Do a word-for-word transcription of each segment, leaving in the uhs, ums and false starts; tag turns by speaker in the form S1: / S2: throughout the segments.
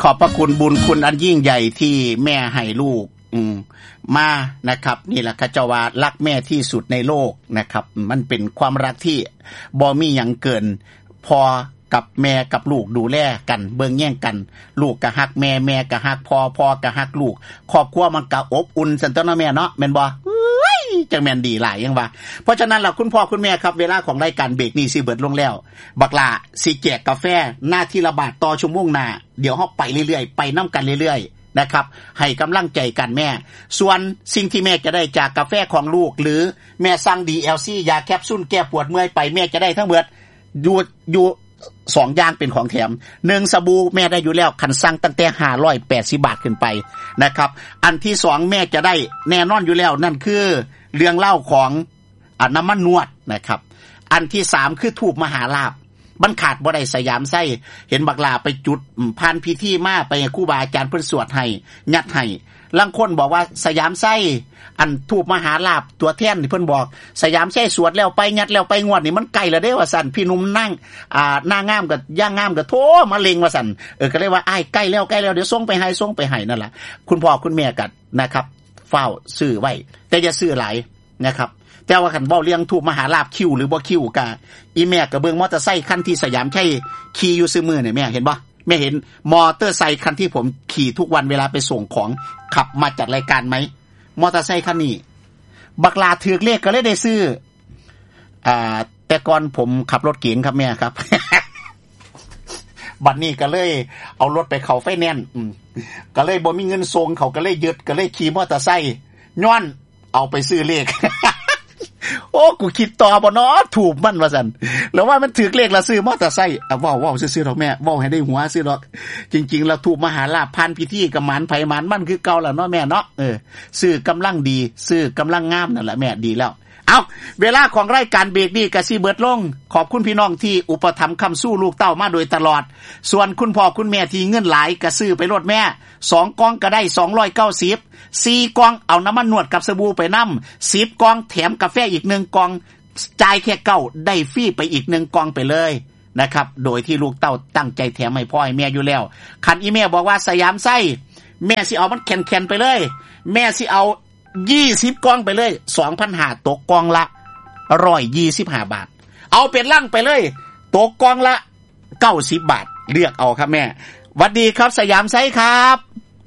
S1: อบพระคุณบุญคุณอันยิ่งใหญ่ที่แม่ให้ลูกอืมมานะครับนี่แหละเขาเจ้าว่ารักแม่ที่สุดในโลกนะครับมันเป็นความรักที่บ่มีหยังเกินพอกับแม่กับลูกดูแลกันเบิ่งแย่งกันลูกก็ฮักแม่แม่ก็ฮักพ่อพ่อก็ฮักลูกครอบครัวมันก็อบอุ่นซั่นตัวเนาะแม่เนาะแม่นบ่เอ้ยจังแม่นดีหลายยังว่าเพราะฉะนั้นล่ะคุณพ่อคุณแม่ครับเวลาของรายการเบรกนี้สิเบิดลงแล้วบักหล่าสิแจกกาแฟหน้าที่ละบาทต่อชั่วโมงหน้าเดี๋ยวเฮาไปเรื่อยๆไปนำกันเรื่อยๆนะครับให้กำลังใจกันแม่ส่วนสิ่งที่แม่จะได้จากกาแฟของลูกหรือแม่สั่ง ดี แอล ซี ยาแคปซูลแก้ปวดเมื่อยไปแม่จะได้ทั้งเบิดอยู่อยู่สองอย่างเป็นของแถมหนึ่งสบู่แม่ได้อยู่แล้วคันสั่งตั้งแต่ห้าร้อยแปดสิบบาทขึ้นไปนะครับอันที่สองแม่จะได้แน่นอนอยู่แล้วนั่นคือเรื่องเล่าของอ่ะน้ำมันนวดนะครับอันที่สามคือทูปมหาลาภมันขาดบ่ได้สยามไส้เห็นบักลาไปจุดผ่านพิธีมาไปครูบาอาจารย์เพิ่นสวดให้ยัดให้ลางคนบอกว่าสยามไส้อันทูปมหาลาภตัวแทนนี่เพิ่นบอกสยามไส้สวดแล้วไปยัดแล้วไปงวดนี่มันใกล้แล้วเด้ว่าซั่นพี่หนุ่มนั่งอ่าหน้างามกับย่างงามกับโธ่มาเลงว่าซั่นเออก็เลยว่าอ้ายใกล้แล้วใกล้แล้วเดี๋ยวส่งไปให้ส่งไปให้นั่นล่ะคุณพ่อคุณแม่ก็นะครับเฝ้าซื้อไว้แต่อย่าซื้อหลายนะครับแต่ว่าคันเว้าเรื่องทูปมหาลาภคิวหรือบ่คิวกะอีแม่ก็เบิ่งมอเตอร์ไซค์คันที่สยามใช้ขี่อยู่ซื่อมือนี่แม่เห็นบ่แม่เห็นมอเตอร์ไซค์คันที่ผมขี่ทุกวันเวลาไปส่งของขับมาจัดรายการมั้ยมอเตอร์ไซค์คันนี้บักลาถูกเลขก็เลยได้ซื้ออ่าแต่ก่อนผมขับรถเก๋งครับแม่ครับ บัดนี้ก็เลยเอารถไปเข้าไฟแนนซ์อืมก็เลยบ่มีเงินส่งเขาก็เลยยึดก็เลยขี่มอเตอร์ไซค์ย้อนเอาไปซื้อเลข โอ้กูคิดต่อบ่เนาะถูกมันว่าซั่นแล้วว่ามันถูกเลขละซื้อมอเตอร์ไซค์อ่ะเว้าๆซื่อๆดอกแม่เว้าให้ได้หัวซื่อดอกจริงๆแล้วถูกมหาลาภผ่านพิธีกับหมานไผหมานมันคือเก่าแล้วเนาะแม่เนาะเออซื้อกำลังดีซื้อกำลังงามนั่นแหละแม่ดีแล้วเอาเวลาของรายการเบรกนี้ก็สิเบิดลงขอบคุณพี่น้องที่อุปถัมภ์ค้ำสู้ลูกเต้ามาโดยตลอดส่วนคุณพ่อคุณแม่ที่เงินหลายก็ซื้อไปโลดแม่สองกล่องก็ได้สองร้อยเก้าสิบ สี่กล่องเอาน้ำมันนวดกับสบู่ไปนำสิบกล่องแถมกาแฟอีกหนึ่งกล่องจ่ายแค่เก้าได้ฟรีไปอีกหนึ่งกล่องไปเลยนะครับโดยที่ลูกเต้าตั้งใจแถมให้พ่อให้แม่อยู่แล้วคันอีแม่บอกว่าสยามไส้แม่สิเอามันแข็งๆไปเลยแม่สิเอายี่สิบกล่องไปเลย สองพันห้าร้อย ตกกล่องละหนึ่งร้อยยี่สิบห้าบาทเอาเป็นลังไปเลยตกกล่องละเก้าสิบบาทเลือกเอาครับแม่หวัดดีครับสยามไซครับ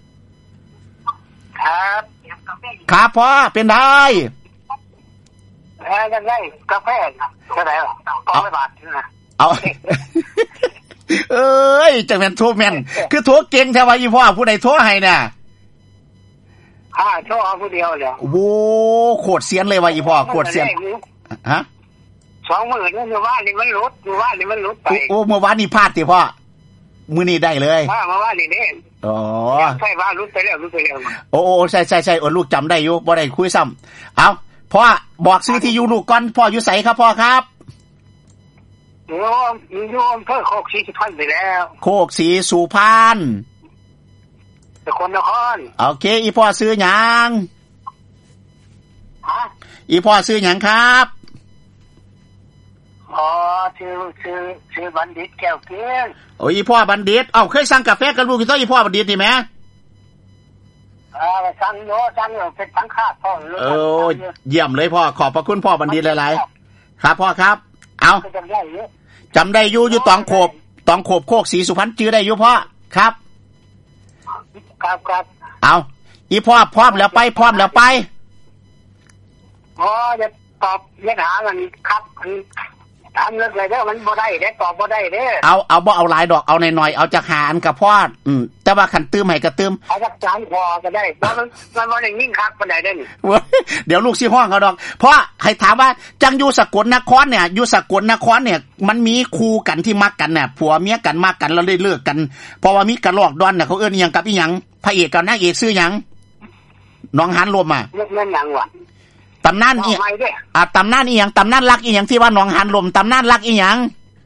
S2: ครับ
S1: ครับพ่อเป็นได
S2: เอ้ยยังไงกาแฟเท่าไหร่ล่ะกล่องละบาทนะ
S1: เอาเอ้ยจังแม่นโทรแม่นคือโทรเก่งแท้ว่าอีพ่อผู้ใดโทรให้น่ะ
S2: อ่าโทรเอาผู้เดียวแล้ว
S1: โอ้โหโคตรเซียนเลยว่าอีพ่อโคตรเซียนฮะ
S2: สองหมื่นนี่เมื่อวานนี่มันลดเมื่อวานนี่มันลดไป
S1: โอ้เมื่อวานนี่พลาดติพ่อมื้อนี้ได้เลย
S2: อ่าเมื่อวานนี่เด้
S1: อ๋อ
S2: ใช่ว่าลดไปแล้วลดไปแล้ว
S1: โอ้ๆใช่ๆๆเออลูกจำได้อยู่บ่ได้คุยซ้ำเอ้าพ่อบอกซื้อที่อยู่ลูกก่อนพ่ออยู่ไสครับพ่อครับ
S2: โอ้ยอยู่อำเภอโคกศรีสุพรรณไปแล้ว
S1: โคกศรีสุพรรณ
S2: สกลนคร
S1: โอเคอีพ่อซื้อหยัง
S2: ฮะ
S1: อีพ่อซื้อหยังครับ
S2: อ๋อชื่อชื่อชื่อบัณฑิตแก้วเกียง
S1: โอ้อีพ่อบัณฑิตเอ้าเคยสั่งกาแฟกับลูกที่ต้ออีพ่อบัณฑิตนี่แหม
S2: อ่าสั่งโยสั่งเป็นสังฆาตพ่อ
S1: เออเยี่ยมเลยพ่อขอบพระคุณพ่อบัณฑิตหลายๆครับพ่อครับเอาจำได้อยู่จำได้อยู่อยู่ตองโขบตองโขบโคกศรีสุพรรณชื่อได้อยู่พ่อครับ
S2: ครับครับ
S1: เอาอีพ่อพร้อมแล้วไปพร้อมแล้วไป
S2: อ๋อจะตอบเรียนหามันครับถามเรื่องอะไรเด้อมันบ่ได้เด้ตอบบ่ได้เด้อ
S1: เอาเอาบ่เอาหลายดอกเอาหน่อยๆเอาจักหาอันกับพ่ออืมแต่ว่าคันตื้มให้ก็ตื้ม
S2: เอาจักจานพอก็ได้เพราะมันมันบ่ได้นิ่งคักปานใดเด้อนี่
S1: เดี๋ยวลูกสิฮ้องเอาดอกเพราะให้ถามว่าจังอยู่สกลนครเนี่ยอยู่สกลนครเนี่ยมันมีคู่กันที่มักกันน่ะผัวเมียกันมักกันแล้วได้เลิกกันเพราะว่ามีกระรอกดอนน่ะเขาเอิ้นอีหยังกับอีหยังพระเอกกับนางเอกชื่อหยังน้องหานลมอ่ะ
S2: เรื่องนั้นหยังวะ
S1: ตำนานอีอ่ะตำนานอีหยังตำนานรักอีหยังที่ว่าน้องหานลมตำนานรักอีหยัง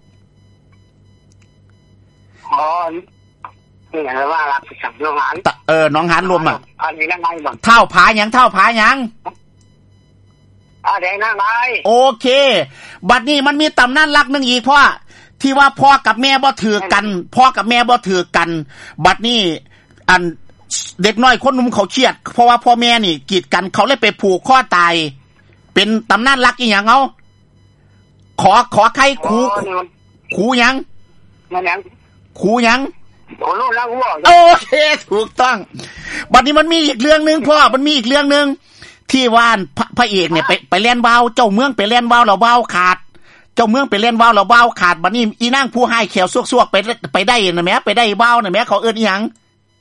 S2: อ๋อนี่หยังว่ารักสัมน้องหาน
S1: เออน้องหานลมอ่ะ
S2: อันนี้นั่งไงบ่
S1: เท่าผาหยังเท่าผาหยัง
S2: อ่าแดงนั่งไง
S1: โอเคบัดนี้มันมีตำนานรักนึงอีกพ่อที่ว่าพ่อกับแม่บ่ถือกันพ่อกับแม่บ่ถือกันบัดนี้อันเด็กน้อยคนหนุ่มเขาเครียดเพราะว่าพ่อแม่นี่กีดกันเขาเลยไปผูกคอตายเป็นตำนานรักอีหยังเอาขอขอใครครูครูหยัง
S2: มันหยัง
S1: ครูหยัง
S2: โอ้โหรักวัว
S1: โอเคถูกต้องบัดนี้มันมีอีกเรื่องนึงพ่อมันมีอีกเรื่องนึงที่ว่าพระเอกเนี่ยไปไปเล่นว่าวเจ้าเมืองไปเล่นว่าวแล้วว่าวขาดเจ้าเมืองไปเล่นว่าวแล้วว่าวขาดบัดนี้อีนางผู้ให้แขวซวกๆไปไปได้น่ะแม่ไปได้ว่าวน่ะแม่เขาเอิ้นอีหยัง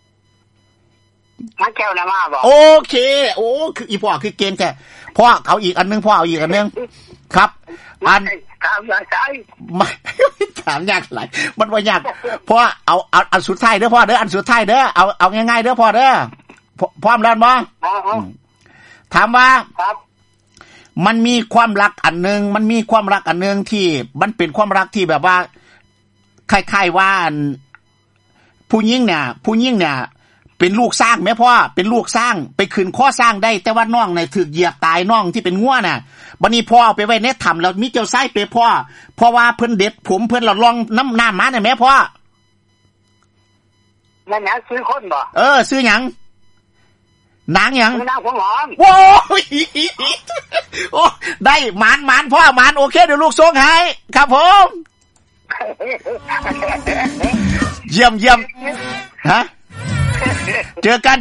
S2: มันแก้วน่ะมาบ่
S1: โอเคโอ้คืออีพ่อคือเกณฑ์แค่พ่อเอาอีกอันนึงพ่อเอาอีกอันนึงครับอัน
S2: ถามยากใจ
S1: ไม่ถามยากหลายมันบ่ยากพ่อเอาเอาอันสุดท้ายเด้อพ่อเด้ออันสุดท้ายเด้อเอาเอาง่ายๆเด้อพ่อเด้อพร้อมแล้วบ่ถามว่า
S2: ครับ
S1: มันมีความรักอันนึงมันมีความรักอันนึงที่มันเป็นความรักที่แบบว่าคล้ายๆว่าผู้หญิงเนี่ยผู้หญิงเนี่ยเป็นลูกสร้างแม่พ่อเป็นลูกสร้างไปขึ้นข้อสร้างได้แต่ว่าน้องเนี่ยถูกเหยียบตายน้องที่เป็นงัวน่ะบัดนี้พ่อเอาไปไว้ในถ้ำแล้วมีเจ้าไส้ไปพ่อเพราะว่าเพิ่นเด็ดผมเพิ่นละลองน้ำน้ำมาน่ะแม่พ่อ
S2: นั่นน่ะซื้อคนบ่
S1: เออซื้อหยังนางหยัง
S2: นางหัวหอม
S1: โอ้ยโอ้ได้หมานหมานพ่อหมานโอเคเดี๋ยวลูกส่งให้ครับผมเยี่ยมเยี่ยมฮะเจอกัน